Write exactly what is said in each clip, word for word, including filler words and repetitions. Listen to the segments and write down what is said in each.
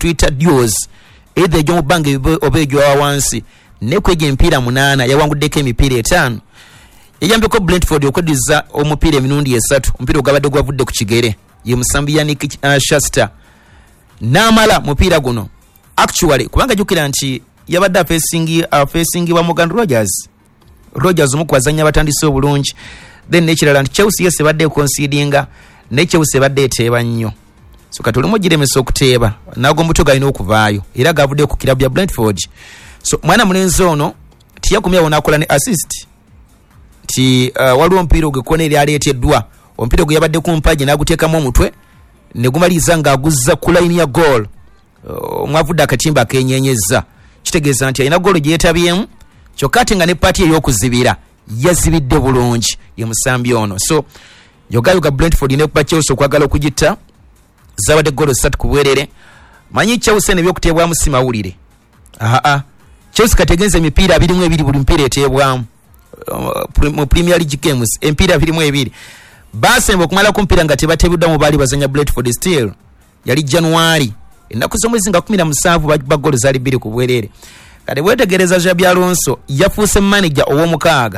tuyita duos either ejyo mu bbanga oba ejyo wansi ne kwega emipiira munaana yawanguddeko emipiira etaano yayambeko Brentford okweddiza omupiira emirundi esatu omupiira ogabadde gwavudde ku kigere ye musambi Yannick uh, Shasta n'amala mupiira guno actually kubanga jukira nti yabadde facing uh, facing wa Morgan Rogers Rogers omu kwazanya abatandise obulungi then nekirala nti Chelsea yese badde concedinga ne Chelsea badde eteeba nnyo so katulimo giremesa okuteeba nago mbuto galina okuvaayo era gavudde ku kilabu ya Brentford so mwana mulenzi ono tiyakumya wona akola ne assist ti uh, waliwo mpira ogekone eri aleeteddwa ompira ogwe yabadde ku mpaji n'aguteekamu omutwe ne gumaliza ng'aguzza ku line ya goal omwavudde uh, akatimba akenyenyezza kitegeeza nti alina goal gye yeetabyemu kyokka ate nga ne paati ey'okuzibira yazibidde bulungi ye musambi ono so yogayoga Brentford ne kuba Chelsea okwagala okugitta zabadde goal ssatu ku bwerere manyi Chelsea n'ebyokuteebwamu si mawulire aa Chelsea kategenza emipiira abiri mu ebiri buli mpiira eteebwamu mu Premier League games empiira abiri mu ebiri basemba okumala ku mpira nga tebateebudde mu baali bazanya Brentford still yali January ennaku z'omwezi nga kumi na musanvu ba goal zaali bbiri ku bwerere kati bwetegereza Xabi Alonso yafuuse manager ow'omukaaga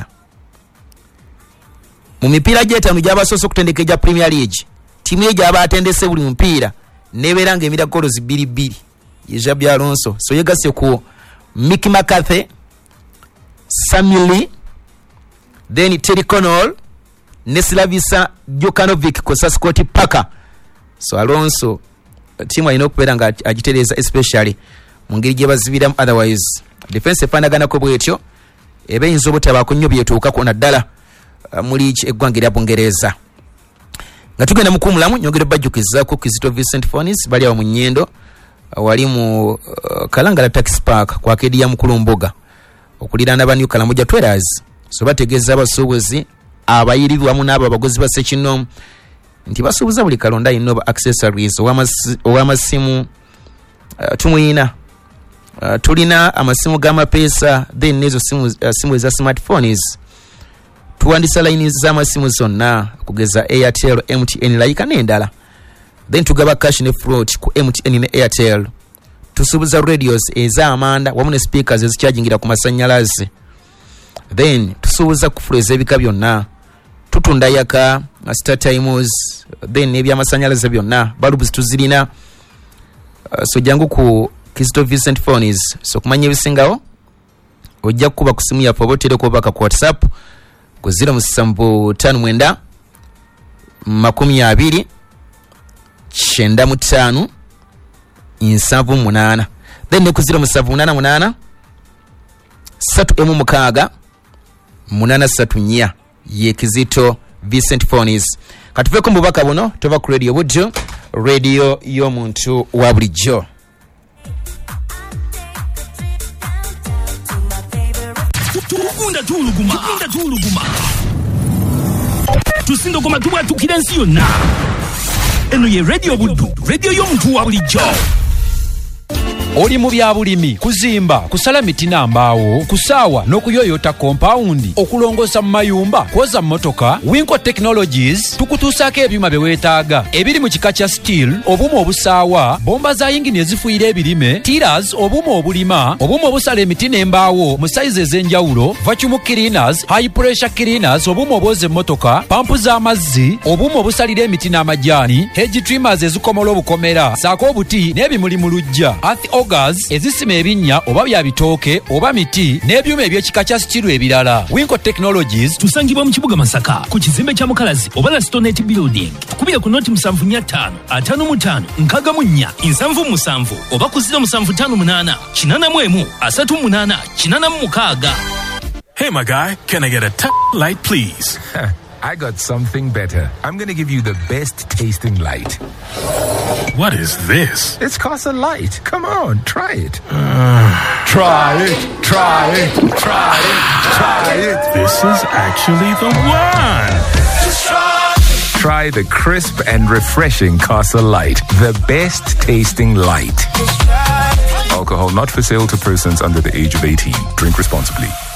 mu mipiira gy'etaano gy'abasoose okutendeka egya Premier League tiimu ye gy'aba atendese buli mupiira nebeera ng'emira goal bbiri bbiri ye Xabi Alonso so yegasse ku Mickey McCarthy Samili then Terry Connell ne Slavisa Djokanovic kosa Scott Parker so Alonso tiimu alina okubeera nga agitereeza especially mu ngeri gye bazibiramu otherwise defense efaanaganako bwetyo eba eyinza obutabaako nnyo byetuukako naddala uh, muli eggwanga erya Bungereza nga tugenda mu kumulamu nyongera bajjukizaako Kizito Vincent Fonis bali awo mu nnyendo uh, wali mu uh, Kalangala Taxi Park ku akedi ya Mukulumbuga okuliraana ba New Kalamoja Traders so bategeeza abasuubuzi abayirirwa mu n'abo abagozi ba Ssekinomu nti basuubuza buli kalonda alina oba accessories ow'amasimu uh, tumuyina uh, tulina amasimu g'amapeesa then nezo simu, uh, simu eza smartphones tuwandisa layini z'amasimu zonna kugeza Airtel, M T N, layika n'endala then tugaba cash ne float ku M T N ne Airtel tusuubuza radios ez'amanda wamu ne speakers ezikyagingira ku masannyalaze then tusuubuza kufulu ez'ebika byonna tutunda yaka Star Times then ebyamasannyalaze byonna balubuzi tuzirina uh, so jangu ku Kizito Vincent Fonis so kumanya ebisingawo ojja kuba ku simu yaffe oba otereko obaka ku WhatsApp ku zero musanvu ttaano mwenda makumi abiri kyenda mu ttaano nsanvu munaana then ne ku zero musanvu munaana munaana ssatu emu mukaaga munaana ssatu nnya ye Kizito Vincent Fonis katuveko mu bubaka buno tova ku radio budjo radio y'omuntu wa bulijjo tukunda tuluguma tukunda tuluguma tusindo goma tubwa tukirensi yonna eno ye radio budjo radio y'omuntu wa bulijjo oli mu bya bulimi kuzimba kusala miti n'ambaawo kusaawa n'okuyoyota kompawundi okulongosa mu mayumba kwoza mmotoka Winco Technologies tukutuusaako ebyuma bye weetaaga ebiri mu kika kya steel obumu obusaawa bomba za yingini ezifuuyira ebirime tiras obumu obulima obumu obusala emiti n'embaawo mu sayizi ez'enjawulo vacuum cleaners high pressure cleaners obumu obwoza emmotoka pampu z'amazzi obumu obusalira emiti n'amajaani hedge trimmers ezikomola obukomera saako obuti n'ebimuli mu luggya gas ezisima ebinnya oba bya bitooke oba miti n'ebyuma eby'ekika kya stiru ebirala Winco Technologies tusangibwa mu kibuga Masaka ku kizimbe kya Mukalazi oba la Stonette Building tukubira ku noti musanvu nnya ttaano ataano mu ttaano nkaaga mu nnya nsanvu mu musanvu oba ku ziro musanvu ttaano munaana kinaana mu emu asatu mu munaana kinaana mu mukaaga. Hey my guy, can I get a t- light please? I got something better. I'm going to give you the best tasting light. What is this? It's Casa Light. Come on, try it. Uh, try it, try it, try it, try it. This is actually the one. Just try. Try the crisp and refreshing Casa Light. The best tasting light. Alcohol not for sale to persons under the age of eighteen. Drink responsibly.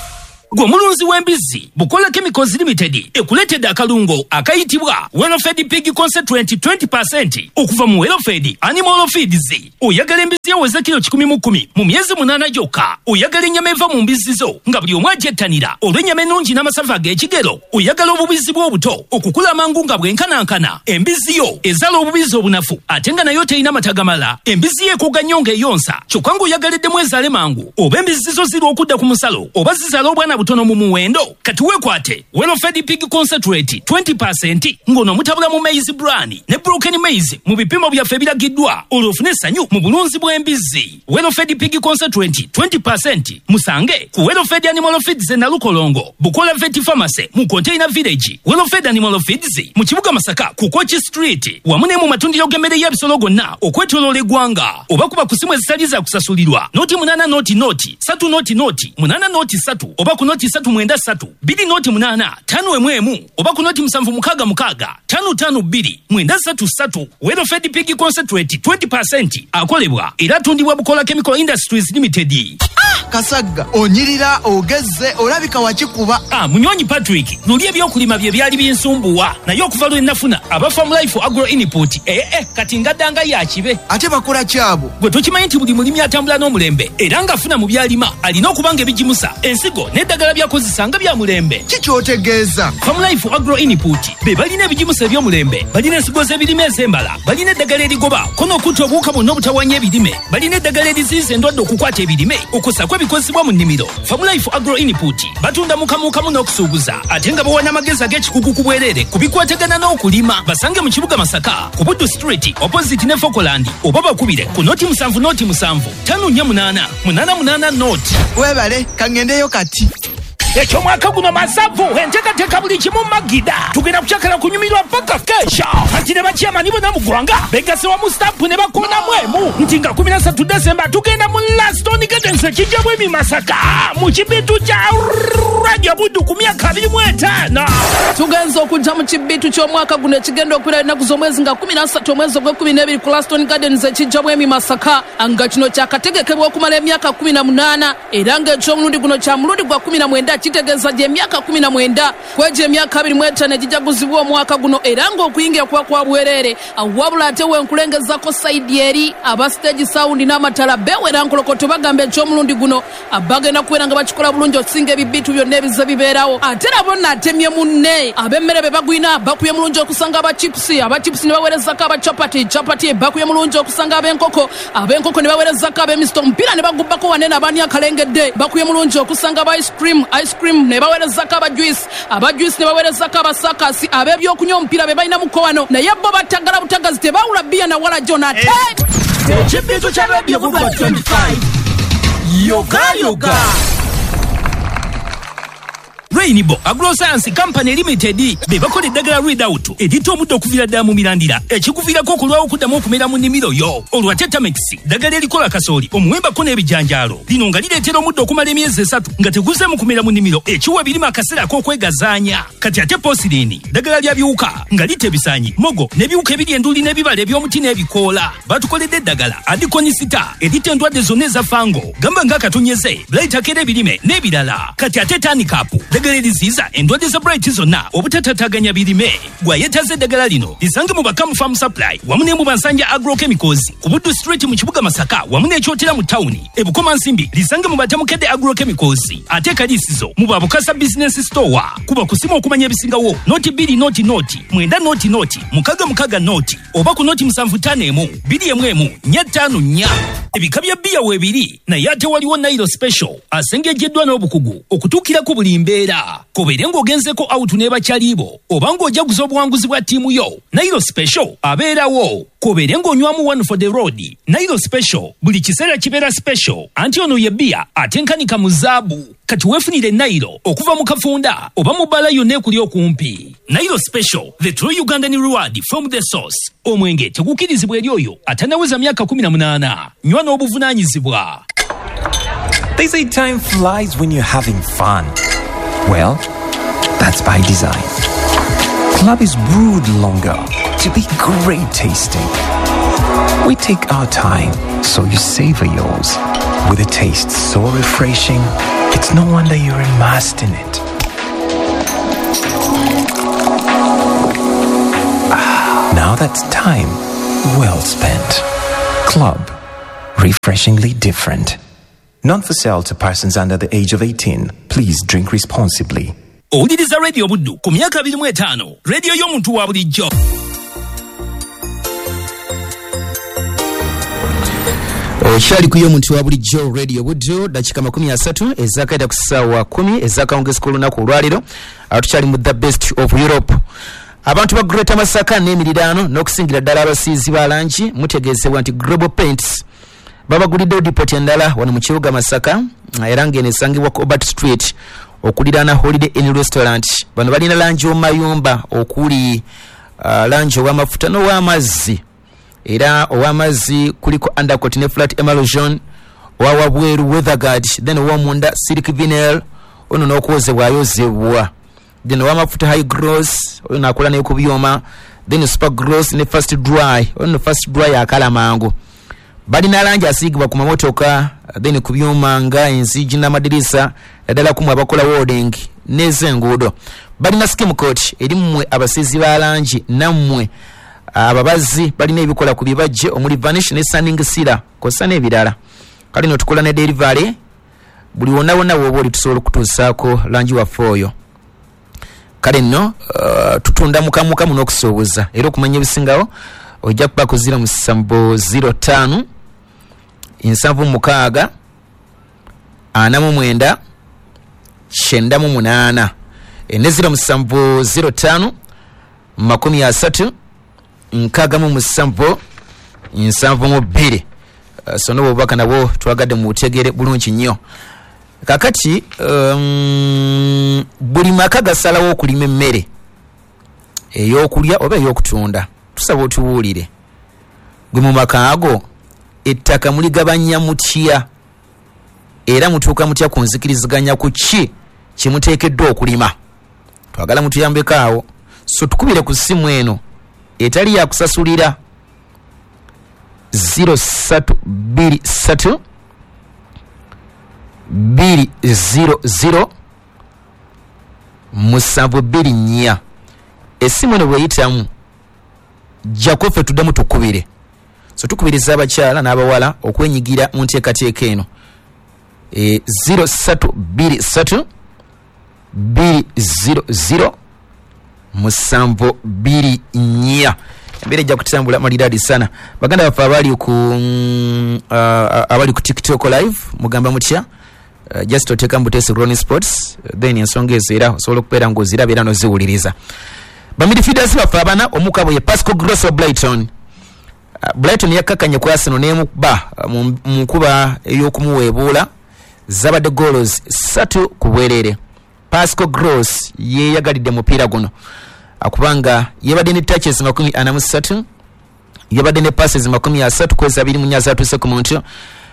gwe mulunzi w'embizzi Bukola Chemicals Limited ekuletedde akalungo akayitibwa Welfed Pig Concentrate twenty percent okuva mu Welfed Animal Feeds. Oyagala embizzi eweza kilo kikumi mu kkumi mu myezi munaana gyokka. Oyagala ennyama eva mu mbizzi zo nga buli omu ajettanira olw'ennyama ennungi n'amasavu ag'ekigero. Oyagala obubizzi bw'obuto okukula amangu nga bwenkanankana. Embizzi yo ezaala obubizzi obunafu ate nga nayo terina mata gamala. Embizzi yo ekuuga nnyo ng'eyonsa kyokka ng'oyagaliddemu ezaale mangu. Oba embizzi zo ziri okudda ku musalo oba zizaala obwana butono mu muwendo. Kati weekwate Welfed Pig Concentrate twenty percent ng'ono mutabula mu maize bran ne broken maize mu bipimo byaffe ebiragiddwa olwofune essanyu mu bulunzi bw'embizzi. Welfed Pig Concentrate twenty percent musange ku Welfed Animal Feeds e Nalukolongo, Bukola Vet Pharmacy mu Container Village, Welfed Animal Feeds mu kibuga Masaka ku Kochi Street, wamu ne mu matundiro g'emmere y'ebisolo gonna okwetooloola eggwanga. Oba kuba ku simu ezitali za kusasulirwa noti munana noti noti satu noti noti munana noti satu oba ku noti satu mwenda satu biri noti munana tano emu emu oba ku noti musanvu mukaaga mukaaga tano tano bbiri mwenda satu satu. Welfed Pig Concentrate twenty percent akolebwa era atundibwa Bukola Chemical Industries Limited. Ah, Kasagga onyirira ogezze olabika wakikuba. Ah, Munyonyi Patrick luli ebyokulima bye byali binsumbuwa naye okuva lwe nafuna aba Farm Life Agro Input eh eh kati ngaddanga yakibe. Ate bakola kyabo gwe tokimanyi nti buli mulimi atambula n'omulembe era ng'afuna mu byalima alina okuba ng'ebigimusa ensigo n'eddagala byakozesa nga bya mulembe. Kikyotegeeza Farm Life Agro Input be balina ebigimusa eby'omulembe, balina ensigo z'ebirime ez'embala, balina eddagala erigoba kono okutta obuwuka bwonna obutawanya ebirime, balina eddagala eriziyiza endwadde okukwata ebirime okusa kw'ebikozesebwa mu nnimiro. Farm Life Agro Input batunda mukamukamu n'okusuubuza ate nga bawana amagezi ag'ekikugu ku bwereere ku bikwatagana n'okulima. Basange mu kibuga Masaka ku Buddu Street opposite ne Fokoland oba bakubire ku noti musanvu noti musanvu tano nnya munaana munaana munaana noti. webale kangendeyo kati. Ekyomwaka guno masavu enteekateeka buli kimu magida tugenda kukyakala kunyumirwa paka kesha kati ne bakyamani bonna mu ggwanga begase wamu stampu ne bakoonamu emu nti nga kumi na ssatu Desemba tugenda mu Laston Gardens ekijja bwemi Masaka mu kibitu kya Radio Buddu ku myaka abiri mu etaano. Tugenza okujja mu kibitu ky'omwaka guno ekigenda okwira ennaku z'omwezi nga kumi na ssatu omwezi ogw'ekkumi n'ebiri ku Laston Gardens ekijja bwemi Masaka nga kino kyakategekebwa okumala emyaka kumi na munaana era ng'eky'omulundi guno kya mulundi gwa kumi na mwenda kitegeeza gye emyaka kumi na mwenda kwegyo emyaka abiri mu etaano egijaguzibwa omwaka guno era ng'okuyingira kuba kwa bwereere wabula ate wenkulengezako sayidi eri aba stage sound n'amatala beewera nkolokoto bagamba eky'omulundi guno bagenda kubeera nga bakikola bulungi okusinga ebibitu byonna ebize bibeerawo ate nabo naatemye munne ab'emmere be bagwina bakuye mulungi okusanga abachipusi abachipusi ne baweerezako abacapati capati bakuye mulungi okusanga ab'enkoko ab'enkoko ne baweerezako ab'emisto omupiira ne bagubbako wanene abaani akalengedde bakuye mulungi okusanga aba ice cream ice cream ne baweerezako abajuice abajuice ne baweerezako abasakasi ab'ebyokunywa omupiira be balinamuko wano naye bo battagala butagazi tebawula bbiya na wala jonate ekibitu kya Radio Buddu twenty-five yoga yoga. Rainbow Agroscience Company Limited be bakola eddagala Readout editta omuddo okuviira ddala mu mirandira ekikuviirako okulwawo okuddamu okumera mu nnimiro yo. Olwa Tetamix ddagala erikola kasooli omuwembako n'ebijanjaalo lino nga lireetera omuddo okumala emyezi esatu nga teguzeemu kumera mu nnimiro ekiwa ebirime akaseera ak'okwegazaanya. Kati ate Posirini ddagala lya biwuka nga litta ebisaanyi mogo n'ebiwuka ebiri enduli n'ebibala eby'omuti n'ebikoola. Batukoledde eddagala Adikonisita editta endwadde zonna eza fango gamba ng'akatunyeze blayitakeera ebirime n'ebirala. Kati ate Tanikapu eddagala eriziyiza endwadde za bright zonna obutatataganya birime. Gwayetaze eddagala lino lisange mu Bakamu Farm Supply wamu ne mu Bansanja Agrochemicals ku Buddu Street mu kibuga Masaka wamu n'ekyotera mu tawuni. Ebukoma Nsimbi lisange mu Batamukedde Agrochemicals ate Kalisizo mu Babukasa Business Store. Kuba kusimu okumanya ebisingawo noti bbiri noti noti mwenda noti noti mukaga mukaga noti oba ku noti musanvu ttaano emu bbiri emu emu nnya ttaano nnya. Ebika bya bbiya weebiri naye ate waliwo Nairo Special asengejjeddwa n'obukugu okutuukirako buli mbeera. Kobeere ng'ogenzeko out n'ebakyaliibo oba ng'ojaguza obuwanguzi bwa ttiimu yo Nairo Special abeerawo. Kobeere ng'onywamu one for the road Nairo Special buli kiseera kibeera special anti ono ye bbiya atenkanika mu zaabu. Kati weefunire Nairo okuva mu Kafunda oba mu bbala yonna ekuli okumpi. Nairo Special, the true Ugandan reward from the source. Omwenge tegukirizibwa eri oyo atanaweza myaka kumi na munaana. Nywa n'obuvunaanyizibwa. They say time flies when you're having fun. Well, that's by design. Club is brewed longer to be great tasting. We take our time, so you savor yours. with a taste so refreshing, it's no wonder you're immersed in it. Ah, now that's time well spent. Club. Refreshingly different. Not for sale to persons under the age of eighteen. Please drink responsibly. Owuliriza Radio Buddu ku myaka abiri mu etaano. Radio y'omuntu wa bulijjo. Okyali ku y'omuntu wa bulijjo Radio Buddu dakika makumi asatu ezakaita ku ssaawa kumi ezakawungezi k'olunaku olwaliro. Awo tukyali mu the best of Europe. Abantu ba Greater Masaka n'emiriraano n'okusingira ddala abasiizi ba langi mutegeezebwa nti Global Paints babagulidde dipoti endala wano mu kibuga Masaka era ng'eno esangibwa ku Obert Street okuliraana Holiday Inn Restaurant. Bano balina langi omayumba okuli uh, langi ow'amafuta n'ow'amazzi era ow'amazzi kuliko undercoat ne flat emulsion, owa wabweru weatherguard, then ow'omunda silk vinyl, ono n'okwozebwa ayozebwa, then ow'amafuta high gloss, ono akola ne ku byoma, then super gloss ne fast dry, ono fast dry akala mangu. Balina langi asiigibwa ku mamotoka, then ku byuma nga enzigi n'amadirisa naddala kumwe abakola welding n'ez'enguudo. Balina skim coat eri mmwe abasiizi ba langi nammwe ababazi balina ebikola ku bibajje omuli vanish ne sanding sealer kosa n'ebirala. Kale no tukola ne delivery buli wonna wonna woba oli tusobola okutuusaako langi waffe oyo. Kale nno uh, tutunda mukamuka muno okusoboza era okumanya ebisingawo ojja kuba ku zero musanvu zero ttaano nsanvu mukaaga ana mu mwenda kyenda mu munaana ne zero musanvu zero ttaano makumi asatu nkaaga mu musanvu nsanvu mu bbiri. Uh, so n'obubaka nabwo twagadde mu butegere bulungi nnyo. Kakati um, buli maka gasalawo okulima emmere ey'okulya oba ey'okutunda. Tusaba otubuulire gwe mu maka ago ettaka muligabanya mutya era mutuuka mutya ku nzikiriziganya ku ki kimuteekeddwa okulima. Twagala mutuyambeko awo. So tukubire ku ssimu eno etali ya kusasulira zero satu bbiri satu bbiri zero zero musanvu bbiri nnya. Essimu eno bweyitamu jako ffe tuddamu tukubire. So tukubiriza abakyala n'abawala okwenyigira mu nteekateeka eno. E, zero satu bbiri satu bbiri zero zero musanvu bbiri nnya. Embeera ejja kutambula maliraadi sana. Baganda baffe abali ku uh, abali ku TikTok live mugamba mutya uh, just oteka mbutese Ronnie Sports then ensonga ezo era osobola okubeera ng'oziraba era n'oziwuliriza. Bamidfieldas baffe abana omukabo ye Pascal Gross wa Brighton. Uh, Brighton yakkakanye ku Arsenal n'emukuba uh, mu nkuba ey'okumuweebuula zabadde goals ssatu ku bwereere. Pascal Gross yeeyagalidde mupiira guno akubanga yebadde ne touches makumi ana mu ssatu, yebadde ne passes makumi asatu kwezi abiri mu nnya zatuuse ku muntu,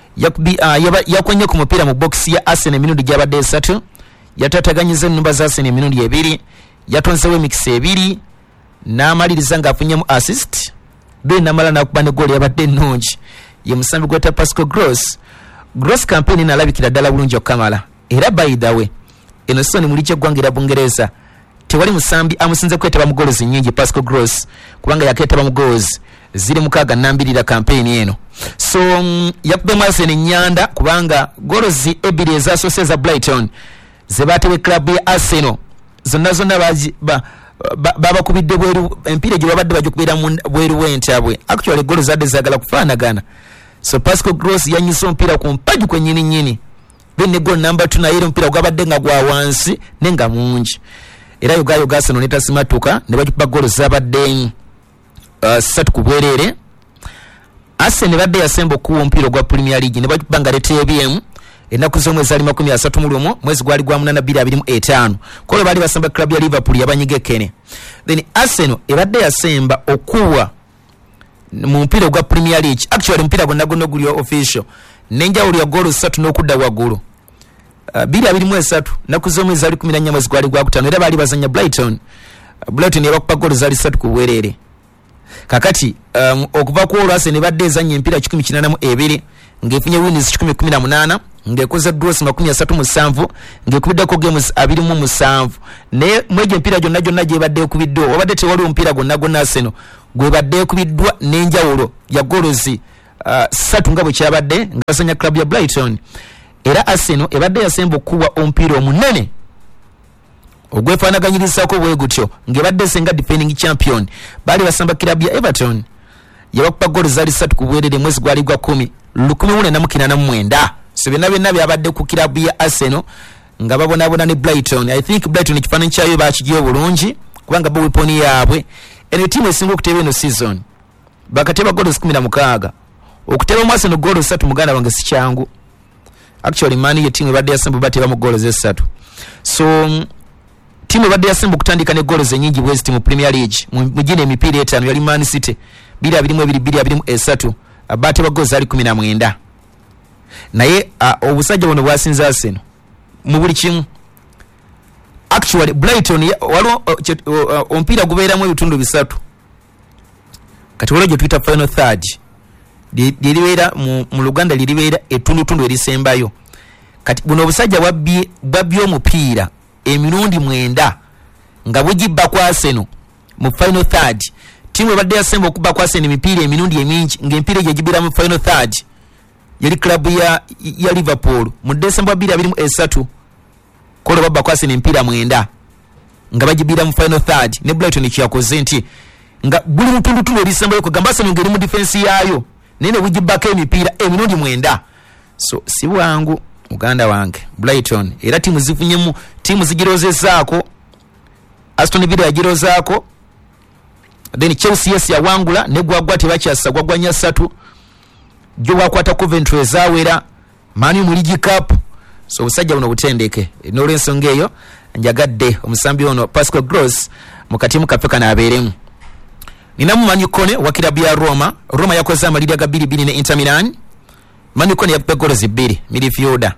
yakwenye ku mupiira mu box ya Arsenal emirundi gyabadde esatu, yatataganyiza ennumba za Arsenal emirundi ebiri, yatonzewo emikisa ebiri n'amaliriza ng'afunyemu assist then n'amala n'akuba ne goal yabadde ennungi. Ye musambi gweta Pascal Gross. Gross campaign n'alabikira ddala bulungi okukamala era by the way eno soni muli ky'eggwanga era Bungereza tewali musambi amusinze kwetaba mu goals nnyingi Pascal Gross kubanga yakeetaba mu goals ziri mukaaga nnambirira campaign eno. So um, yakubemu Arsenal ennyanda kubanga goals ebiri ezasoose za Brighton ze baatewe club ya Arsenal zonna zonna bazi ba babakubidde bweru empiira gye babadde bagikubira mu bweru w'entabwe. Actually goals zadde zaagala kufaanagana. So Pascal Gross yanyisa omupiira ku mpagi kwe nnyini nnyini. Then ne goal number two naye omupiira gwabadde nga gwa wansi nenga mungi. Era yogayo Arsenal ne tasimatuka ne bakuba goals zabadde uh, ssatu ku bwereere. Arsenal badde yasemba okuwa omupiira gwa Premier League ne bakuba nga lete ebm ennaku z'omwezi ali makumi asatu mu lumu mwezi gwali gwa munana bbiri abiri mu etaano. Kolo bali basamba club ya Liverpool yabanyiga Kene. Then Arsenal ebadde yasemba okuwa mu mpira gwa Premier League. Actually mpira gonna gonna guli official nenjawulo ya goal ssatu n'okudda waggulu. Uh, biri abiri mu esatu nnaku z'omwezi ali kumi na nnya mwezi gwali gwa kutaano era baali bazanya Brighton. Uh, Brighton yabakupa goal zali ssatu ku bwereere. Kakati um, okuva ku olwo Arsenal badde ezanya empira kikumi kinaana mu ebiri ng'efunye wins kikumi kumi na munana ng'ekoze draws makumi asatu musanvu ng'ekubiddako games abiri mu musanvu naye mwegyo empiira gyonna gyonna gyebadde ekubiddwa wabadde tewali omupiira gwonna gwonna Arsenal gwebadde ekubiddwa n'enjawulo ya golozi uh, ssatu nga bwe kyabadde nga basanya club ya Brighton. Era Arsenal ebadde yasemba okuwa omupiira omunene ogwefaanaganyirizako bwe gutyo ng'ebadde senga defending champion baali basamba club ya Everton yabakupa golo zaali ssatu ku bwerere mwezi gwali gwa kumi lukumi muna na mukina na mwenda. So byonna byonna byabadde ku club ya Arsenal nga babonabona ne Brighton. I think Brighton ekifaananyi kyayo bakigiye bulungi kubanga bo weapon yaabwe eno tiimu esinga okuteba eno season bakateba golo kumi na mukaaga okuteba mu Arsenal golo ssatu muganda wange si kyangu. Actually Man ye tiimu ebadde yasemba bateba mu golo ze ssatu. So tiimu ebadde yasemba okutandika ne golo ze nnyingi West mu Premier League mu gine emipiira etaano yali Man City biri abiri mu ebiri biri abiri mu esatu bateba golo zaali kumi na mwenda. Naye uh, obusajja buno bwasinza Arsenal mu buli kimu. Actually Brighton waliwo omupiira gubeeramu ebitundu bisatu kati waliwo gye tuyita final third liribeera mu Luganda liribeera etundutundu erisembayo. Kati buno obusajja bwabbye omupiira emirundi mwenda nga bugibba kwa Arsenal mu final third. Tiimu ebadde yasemba okubba kwa Arsenal emipiira emirundi emingi ng'emipiira egyo egibeera mu final third yali club ya, ya Liverpool mu December bbiri abiri mu esatu kolo babba kwa Arsenal emipiira mwenda nga bagibira mu final third ne Brighton kyakoze nti nga buli mutundutundu erisembayo kugamba Arsenal ngeri mu defense yayo nene bugibbako emipiira emirundi mwenda. So si wangu muganda wange Brighton era tiimu zifunyemu tiimu zigirozezaako Aston Villa yagirozaako then Chelsea yes yawangula ne gwagwa tebakyassa gwagwanya ssatu jo wakwata Coventry ezawera Manu mu League Cup. So busajja buno butendeke n'olwensonga eyo njagadde omusambi ono Pascal Gross mu katimu kapeka n'abeeremu. Ninamu Manu Kone wa kilabu ya Roma. Roma yakoze amaliri ga bbiri bbiri ne Inter Milan. Manu Kone yakuba golo zibbiri midfielder.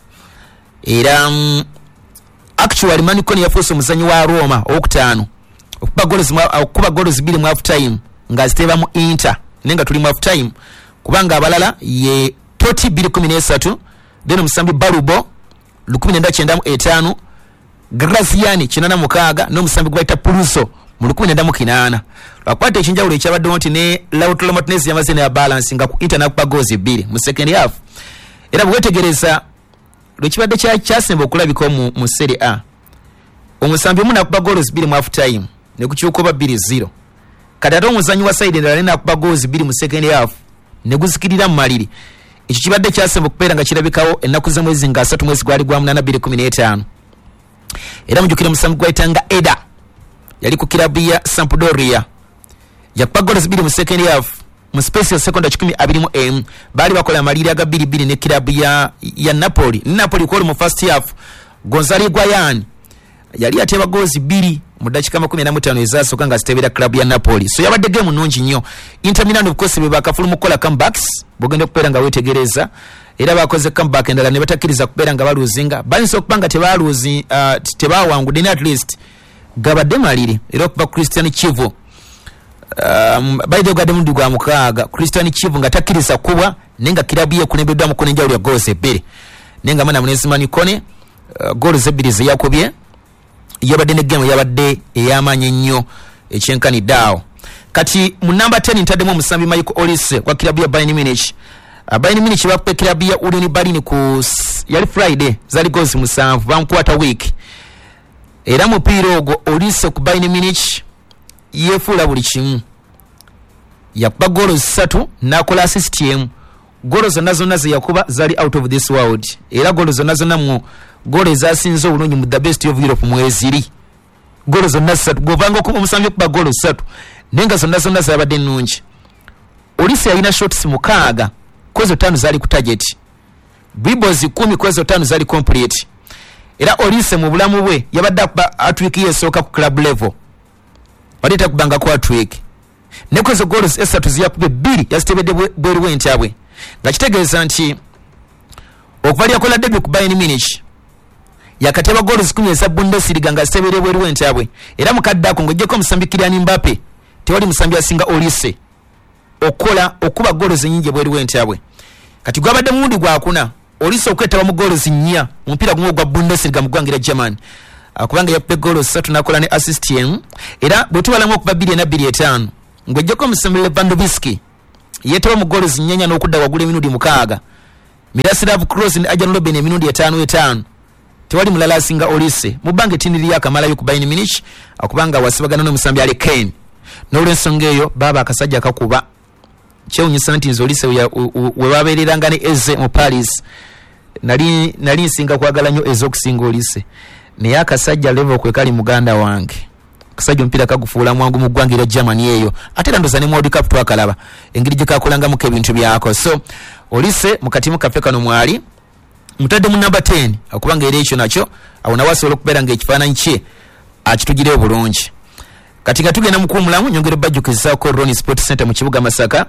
Era um, actually Manu Kone yafuuse omuzanyi wa Roma okutaano okuba golo okuba golo zibbiri mu half time nga ziteba mu Inter nenga tuli mu half time kubanga abalala ye Totti bbiri kumi n'esatu then omusambi Balubo lukumi nenda kyenda mu etaano Graziani kinana mukaaga n'omusambi gwaita Puluso mu lukumi nenda mu kinaana. Lwakwata ekinjawulo ekyabadde nti ne Lautaro Martinez yamaze ne balance nga ku Inter nakuba goals bbiri mu second half. Era bwetegereza lwekibadde kya kyasemba okulabika mu, mu Serie A omusambi omu nakuba goals bbiri mu half time ne kukyuka oba bbiri zero. Kati ate omuzanyi wa side endala nakuba goals bbiri mu second half ne guzikirira mu maliri. Ekyo kibadde kyasemba okubeera nga kirabikawo ennaku z'omwezi nga asatu mwezi gwali gwa munaana bbiri kumi n'etaano. Era mujjukira omusambi gwayitanga Eda yali ku kilabu ya Sampdoria yakuba goals bbiri mu second half mu space ya sekonda kikumi abiri mu emu baali bakola amaliri aga bbiri bbiri ne kilabu ya, ya Napoli. Napoli kwoli mu first half Gonzalo Higuain yali yateba goals bbiri mu dakika makumi ana mu ttaano ezasooka nga zitebera club ya Napoli. So yabadde game nnungi nnyo. Inter Milan of course be bakafulu mukola comebacks bogenda okubeera nga wetegereza era bakoze comeback endala ne batakkiriza kubeera nga baluzinga balinza okubanga tebaluzi uh, tebawangudde ne at least gabadde maliri era okuba Christian Chivu um, by the way mundu gwa mukaaga Christian Chivu nga takkiriza kuba nenga kilabu ye kulembeddwa mu kunenjawulo ya goals ebbiri nenga mana Mani Kone uh, goals ebbiri ze yakubye yabadde ne game yabadde ey'amaanyi ennyo ekyenkaniddeawo. Kati mu namba ten ntaddemu omusambi Michael Olise kwa kilabu ya Bayern Munich. Uh, Bayern Munich bakupe kilabu ya Union Berlin ku yali Friday zali goals musanvu bamukwata week. Era mupiira ogwo Olise ku Bayern Munich yefuula buli kimu yakuba goals ssatu n'akola assist emu. Goals zonna zonna ze yakuba zali out of this world era goals zonna zonna mu goals ezasinze obulungi mu the best of Europe mweziri goals zonna ssatu govanga okuba omusambi okuba goals ssatu nenga zonna zonna zabadde nnungi. Olise yalina shots mukaaga kwezo ttaano zali ku target dribbles kumi kwezo ttaano zali complete era Olise mu bulamu bwe yabadde akuba hat-trick yesooka ku club level badde takubanga ku hat-trick ne kwezo goals essatu ziyakube bbiri yazitebedde bweru w'entabwe nga kitegeeza nti okuva lyakola debut ku Bayern Munich yakateba goals kumi eza Bundesliga nga zitebereye bweru w'entabwe era mukadde ako ng'oggyeko omusambi Kylian Mbappe tewali musambi asinga Olise okola okuba goals nnyingi bweru w'entabwe. kati gwabadde mulundi gwakuna Olise okwetaba mu goals nnya mu mpira gumu gwa Bundesliga mu ggwanga lya Germany akubanga yakuba goals ssatu nakola ne assist emu era bwetubalamu okuva bbiri na bbiri etaano ng'ojjako omusambi Lewandowski yeetaba mu goals nnyanya n'okudda waggulu emirundi mukaaga Miroslav Klose ne Arjen Robben emirundi etaano etaano tewali mulala asinga Olise mu bbanga ettindiriri akamalayo ku Bayern Munich akubanga wasibagana n'omusambi Ali Kane n'olw'ensonga eyo baba akasajja akakuba kyewunyisa nti nze Olise we babeereranga ne Eze mu Paris nali nali nsinga kwagala nnyo Eze okusinga Olise naye akasajja level kwe kali muganda wange akasajja omupiira kagufuula mwangu mu ggwanga lya Germany eyo ate ndoza ne mu World Cup twakalaba engeri gye kakolangamuko ebintu byako so Olise mu katimu kaffe kano mwali mutadde mu number ten akubanga era ekyo nakyo awo nawasobola okubeera ng'ekifaananyi kye akitugire obulungi kati nga tugenda mukuumulamu nyongera bajjukizaako Ronnie Sport Center mu kibuga Masaka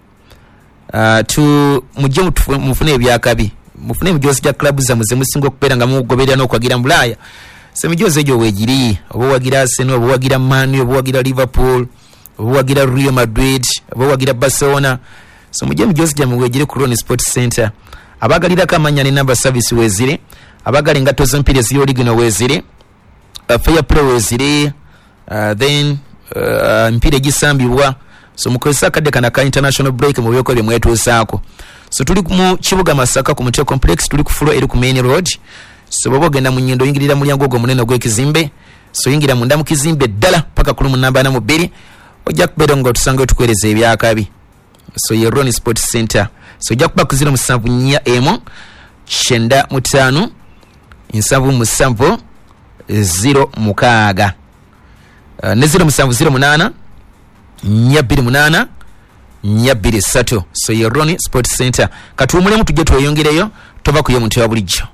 uh, tu mujje mufune ebyakabi mufune emijozi gya club zammwe ze musinga okubeera nga mugoberera n'okwagira mu Bulaaya se mijozi egyo weegiri oba owagira Arsenal oba owagira Man U oba owagira Liverpool oba owagira Real Madrid oba owagira Barcelona so mujje mijozi gyammwe weegire ku Ronnie Sport Center abagalirako amanya ne number service weezire abagali engatto z'omupiira eziri oligino weezire uh, fair play weezire uh, then uh, mpira egisambibwa so mukozesa akadde kana ka international break mu byoko bye mwetuusaako so tuli mu kibuga Masaka ku Muteo complex tuli ku floor eri ku main road so baba ogenda mu nnyendo oyingirira mulyango ogwo munene ogw'ekizimbe so yingira munda mu kizimbe ddala paka kulumu namba ana mu bbiri ojja kubeera nga otusanga otukuweereza ebyakabi so ye Ronnie Sport Center so ojja kuba ku ziro musanvu nnya emu kyenda mutaano nsanvu musanvu ziro mukaaga uh, ne ziro musanvu ziro munaana nnya bbiri munaana nnya bbiri ssatu so ye Ronnie Sport Center katuwumulemu tujje tweyongereyo tova kuyo muntu wa bulijjo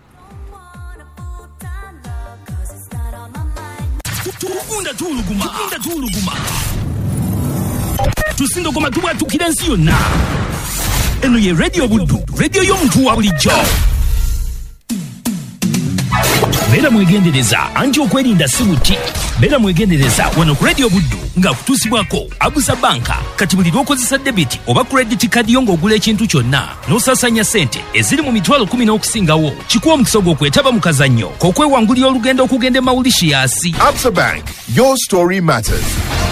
tukunda tuluguma tukunda tuluguma tusindogoma tubwatukira ensi yonna eno ye Radio Buddu radio y'omuntu wa bulijjo beera mwegendereza anti okwerinda si buti beera mwegendereza wano ku Radio Buddu nga kutuusibwako Abusa Banka kati buli lw'okozesa debiti oba credit card yo ng'ogula ekintu kyonna n'osasanya ssente eziri mu mitwalo kumi n'okusingawo kikuwa omukisa gw'okwetaba mu kazannyo k'okwewangulira olugendo okugenda e Mauritius. Absa Bank, your story matters.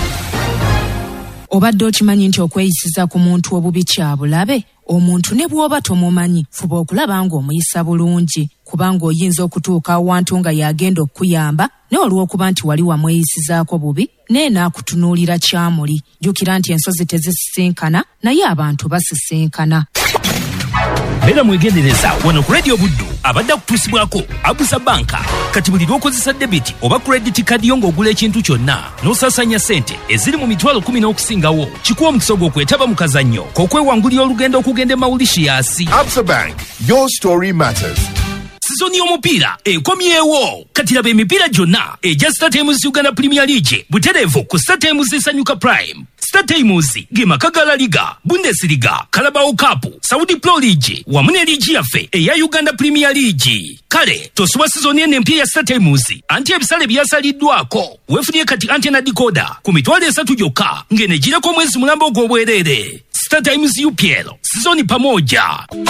Obadde okimanyi nti okweyisiza ku muntu obubi kya bulabe? Omuntu ne bw'oba tomumanyi fuba okulaba ng'omuyisa bulungi kubanga oyinza okutuuka awantu nga yagenda okuyamba ne olw'okuba nti wali wamweyisizaako bubi naye n'akutunuulira kyamuli. Jjukira nti ensozi tezisisinkana naye abantu basisinkana. Beera mwegendereza wano ku Radio Buddu abadde akutuusibwako Abusa Banka kati buli lw'okozesa debiti oba credit card yo ng'ogula ekintu kyonna n'osasanya ssente eziri mu mitwalo kumi n'okusingawo kikuwa omukisa gw'okwetaba mu kazannyo k'okwewangulira olugendo okugenda e Mauritius. Absa Bank, your story matters. Sizoni y'omupiira ekomyewo kati laba emipiira gyonna egya StarTimes Uganda Premier League butereevu ku StarTimes esanyuka Prime. StarTimes ge maka ga La Liga, Bundesliga, Carabao Cup, Saudi Pro League wamu ne liigi yaffe eya Uganda Premier League. Kale tosuba sizoni eno empya ya StarTimes anti ebisale byasaliddwako weefunye kati antena decoder ku mitwalo esatu gyokka ng'enegireko omwezi mulamba ogw'obwereere. StarTimes U P L sizoni pamoja.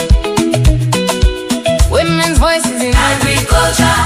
Women's voices in agriculture.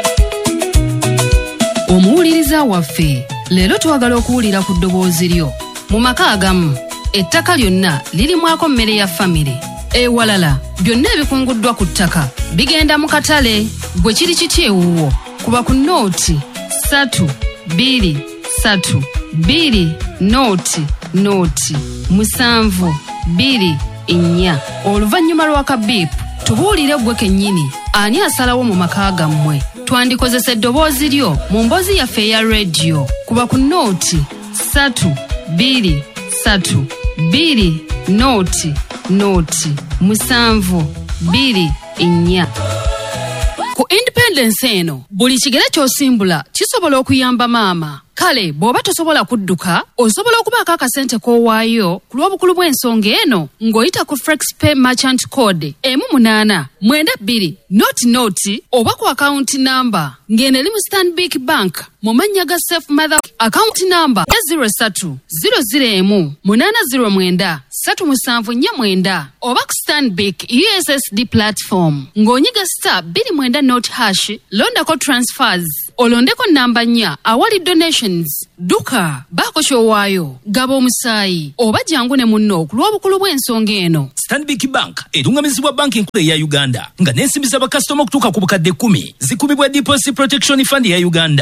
Omuwuliriza waffe leero twagala okuwulira ku ddoboozi lyo. Mu maka agamu ettaka lyonna lirimwako mmere ya famire ewalala byonna ebikunguddwa ku ttaka bigenda mu katale. Bwe kiri kiti ewuwo kuba ku nooti satu bbiri satu bbiri nooti nooti musanvu bbiri nnya. Oluvannyuma lw'akabiipu tubuulire gwe kennyini ani asalawo mu maka gammwe. Twandikozesa eddoboozi lyo mu mboozi yaffe eya rediyo kuba ku nooti satu bbiri satu bbiri nooti nooti musanvu bbiri nnya. Ku independence eno buli kigere ky'osimbula kisobola okuyamba maama. kale bw'oba tosobola kudduka osobola okubaako akasente k'owaayo ku lw'obukulu bw'ensonga eno ng'oyita ku FlexPay Merchant Code emu munaana mwenda bbiri noti noti oba ku akawunti namba ng'eno eri mu Stanbic Bank mu mannya ga Safe Mother akawunti namba ya zero three zero zero one munaana zero mwenda three musanvu nnya mwenda oba ku Stanbic U S S D platform ng'onyiga star two mwenda note hash londako transfers olondeko namba nnya awali donations duka baako ky'owaayo gaba omusaayi oba jangu ne munno ku lw'obukulu bw'ensonga eno. Stanbic Bank erungamizibwa banki enkulu eya Uganda nga n'ensimbi z'abakasitoma okutuuka ku bukadde kkumi zikubibwa Deposit Protection Fund ya Uganda.